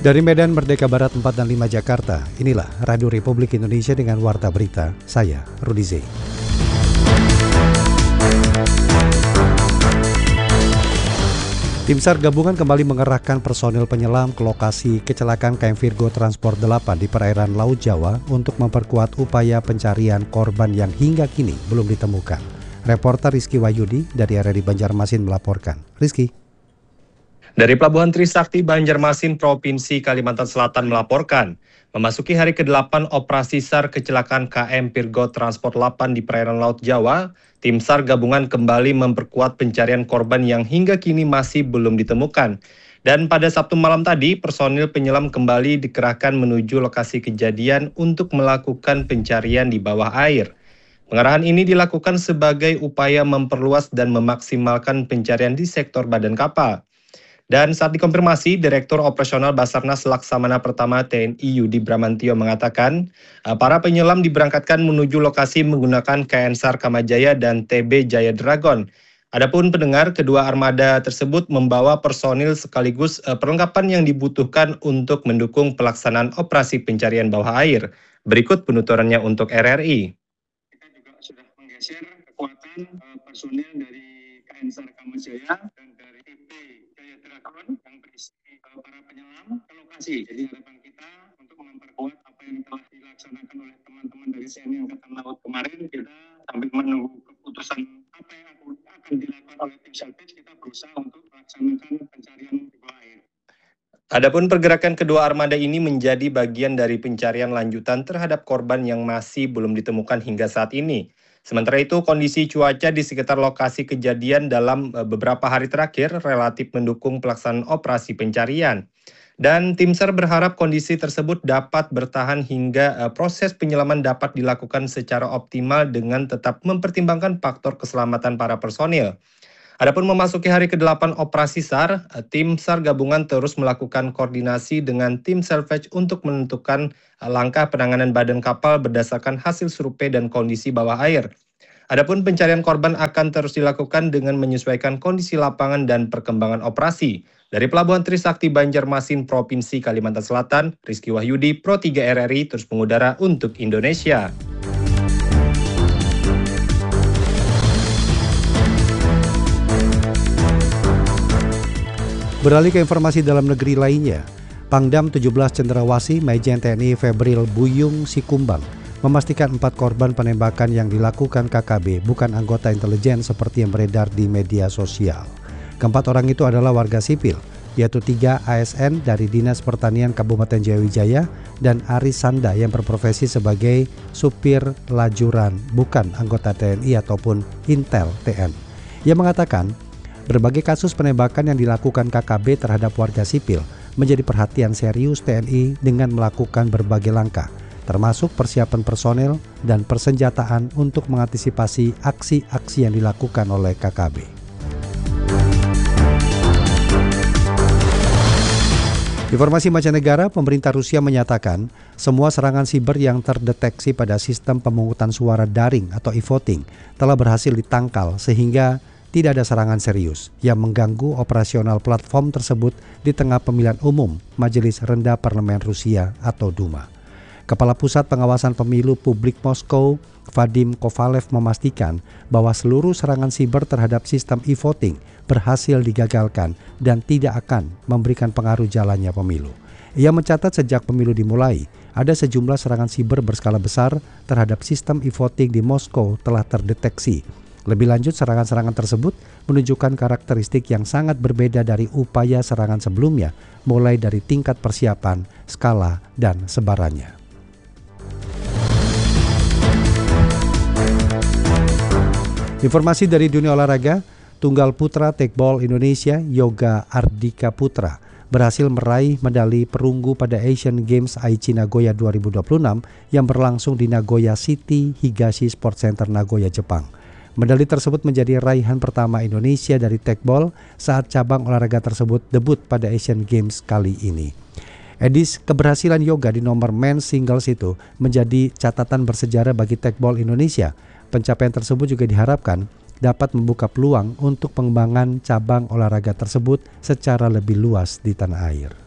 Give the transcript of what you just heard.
Dari Medan Merdeka Barat 4 dan 5 Jakarta, inilah Radio Republik Indonesia dengan Warta Berita, saya Rudi Z. Tim SAR gabungan kembali mengerahkan personil penyelam ke lokasi kecelakaan KM Virgo Transport 8 di perairan Laut Jawa untuk memperkuat upaya pencarian korban yang hingga kini belum ditemukan. Reporter Rizky Wahyudi dari RRI Banjarmasin melaporkan. Rizky. Dari Pelabuhan Trisakti Banjarmasin, Provinsi Kalimantan Selatan melaporkan, memasuki hari ke-8 operasi SAR kecelakaan KM Virgo Transport 8 di perairan Laut Jawa, tim SAR gabungan kembali memperkuat pencarian korban yang hingga kini masih belum ditemukan. Dan pada Sabtu malam tadi, personil penyelam kembali dikerahkan menuju lokasi kejadian untuk melakukan pencarian di bawah air. Pengerahan ini dilakukan sebagai upaya memperluas dan memaksimalkan pencarian di sektor badan kapal. Dan saat dikonfirmasi, Direktur Operasional Basarnas Laksamana Pertama TNI Yudi Bramantio mengatakan, para penyelam diberangkatkan menuju lokasi menggunakan KN SAR Kamajaya dan TB Jaya Dragon. Adapun pendengar, kedua armada tersebut membawa personil sekaligus perlengkapan yang dibutuhkan untuk mendukung pelaksanaan operasi pencarian bawah air. Berikut penuturannya untuk RRI. Kita juga sudah menggeser kekuatan personil dari KN SAR Kamajaya dan dari TB Jaya Dragon yang berisi para penyelam ke lokasi. Jadi harapan kita untuk memperkuat apa yang telah dilaksanakan oleh teman-teman dari TNI Angkatan Laut kemarin, kita sambil menunggu keputusan apa yang akan dilakukan oleh tim Salvage, kita berusaha untuk melaksanakan pencarian di bawah air. Adapun pergerakan kedua armada ini menjadi bagian dari pencarian lanjutan terhadap korban yang masih belum ditemukan hingga saat ini. Sementara itu, kondisi cuaca di sekitar lokasi kejadian dalam beberapa hari terakhir relatif mendukung pelaksanaan operasi pencarian. Dan tim SAR berharap kondisi tersebut dapat bertahan hingga proses penyelaman dapat dilakukan secara optimal dengan tetap mempertimbangkan faktor keselamatan para personil. Adapun memasuki hari ke-8 operasi SAR, tim SAR gabungan terus melakukan koordinasi dengan tim salvage untuk menentukan langkah penanganan badan kapal berdasarkan hasil survei dan kondisi bawah air. Adapun pencarian korban akan terus dilakukan dengan menyesuaikan kondisi lapangan dan perkembangan operasi. Dari Pelabuhan Trisakti Banjarmasin, Provinsi Kalimantan Selatan, Rizky Wahyudi, Pro 3 RRI, terus mengudara untuk Indonesia. Beralih ke informasi dalam negeri lainnya, Pangdam 17 Cendrawasih Majen TNI Febril Buyung Sikumbang memastikan 4 korban penembakan yang dilakukan KKB bukan anggota intelijen seperti yang beredar di media sosial. Keempat orang itu adalah warga sipil, yaitu 3 ASN dari Dinas Pertanian Kabupaten Jayawijaya dan Aris Sanda yang berprofesi sebagai supir lajuran bukan anggota TNI ataupun Intel TN. Ia mengatakan, berbagai kasus penembakan yang dilakukan KKB terhadap warga sipil menjadi perhatian serius TNI dengan melakukan berbagai langkah, termasuk persiapan personel dan persenjataan untuk mengantisipasi aksi-aksi yang dilakukan oleh KKB. Informasi mancanegara, pemerintah Rusia menyatakan semua serangan siber yang terdeteksi pada sistem pemungutan suara daring atau e-voting telah berhasil ditangkal sehingga tidak ada serangan serius yang mengganggu operasional platform tersebut di tengah pemilihan umum Majelis Rendah Parlemen Rusia atau Duma. Kepala Pusat Pengawasan Pemilu Publik Moskow, Vadim Kovalev memastikan bahwa seluruh serangan siber terhadap sistem e-voting berhasil digagalkan dan tidak akan memberikan pengaruh jalannya pemilu. Ia mencatat sejak pemilu dimulai, ada sejumlah serangan siber berskala besar terhadap sistem e-voting di Moskow telah terdeteksi. Lebih lanjut, serangan-serangan tersebut menunjukkan karakteristik yang sangat berbeda dari upaya serangan sebelumnya, mulai dari tingkat persiapan, skala, dan sebarannya. Informasi dari dunia olahraga, tunggal putra tekbol Indonesia Yoga Ardika Putra berhasil meraih medali perunggu pada Asian Games Aichi Nagoya 2026 yang berlangsung di Nagoya City Higashi Sports Center Nagoya, Jepang. Medali tersebut menjadi raihan pertama Indonesia dari tekbol saat cabang olahraga tersebut debut pada Asian Games kali ini. Edis, keberhasilan Yoga di nomor men's singles itu menjadi catatan bersejarah bagi tekbol Indonesia. Pencapaian tersebut juga diharapkan dapat membuka peluang untuk pengembangan cabang olahraga tersebut secara lebih luas di tanah air.